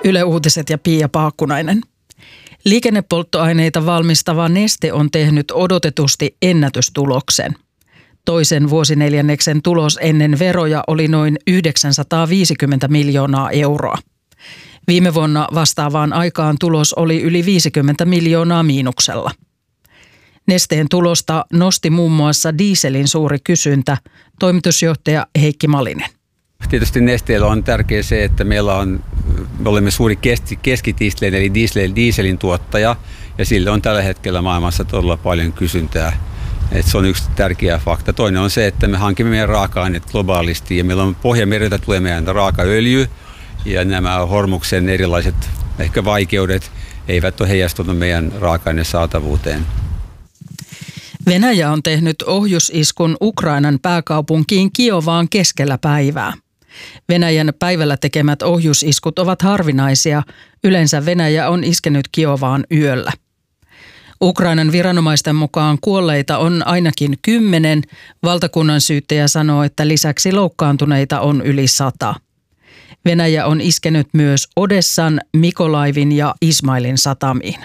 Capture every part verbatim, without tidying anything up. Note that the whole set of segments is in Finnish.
Yle Uutiset ja Pia Paakkunainen. Liikennepolttoaineita valmistava Neste on tehnyt odotetusti ennätystuloksen. Toisen vuosineljänneksen tulos ennen veroja oli noin yhdeksänsataaviisikymmentä miljoonaa euroa. Viime vuonna vastaavaan aikaan tulos oli yli viisikymmentä miljoonaa miinuksella. Nesteen tulosta nosti muun muassa dieselin suuri kysyntä, toimitusjohtaja Heikki Malinen. Tietysti Nesteellä on tärkeää se, että meillä on, me olemme suuri keskitisleen eli dieselin, dieselin tuottaja ja sille on tällä hetkellä maailmassa todella paljon kysyntää. Et se on yksi tärkeä fakta. Toinen on se, että me hankimme meidän raaka-aineet globaalisti ja meillä on Pohjanmereltä tulee meidän raakaöljy ja nämä Hormuksen erilaiset ehkä vaikeudet eivät ole heijastunut meidän raaka-aineen saatavuuteen. Venäjä on tehnyt ohjusiskun Ukrainan pääkaupunkiin Kiovaan keskellä päivää. Venäjän päivällä tekemät ohjusiskut ovat harvinaisia. Yleensä Venäjä on iskenyt Kiovaan yöllä. Ukrainan viranomaisten mukaan kuolleita on ainakin kymmenen. Valtakunnan syyttäjä sanoo, että lisäksi loukkaantuneita on yli sata. Venäjä on iskenyt myös Odessan, Mikolaivin ja Ismailin satamiin.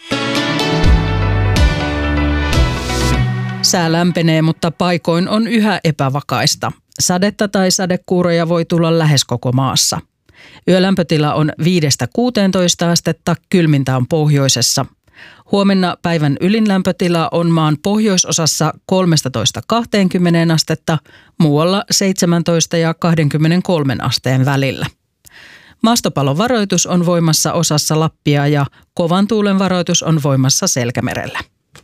Sää lämpenee, mutta paikoin on yhä epävakaista. Sadetta tai sadekuuroja voi tulla lähes koko maassa. Yölämpötila on viidestä kuuteentoista astetta, kylmintä on pohjoisessa. Huomenna päivän ylinlämpötila on maan pohjoisosassa kolmetoista kaksikymmentä astetta, muualla seitsemäntoista ja kaksikymmentäkolme asteen välillä. Maastopalon varoitus on voimassa osassa Lappia ja kovan tuulen varoitus on voimassa Selkämerellä.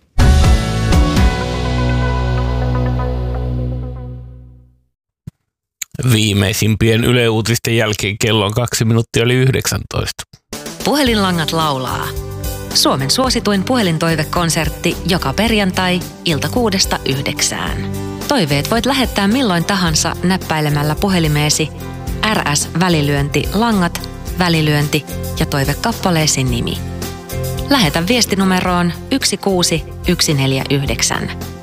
Viimeisimpien Yle Uutisten jälkeen kello on kaksi minuuttia yli yhdeksäntoista. Puhelinlangat laulaa. Suomen suosituin puhelintoivekonsertti joka perjantai ilta kuudesta yhdeksään. Toiveet voit lähettää milloin tahansa näppäilemällä puhelimeesi R S-välilyönti langat, välilyönti ja toivekappaleesi nimi. Lähetä viestinumeroon yksi kuusi yksi neljä yhdeksän.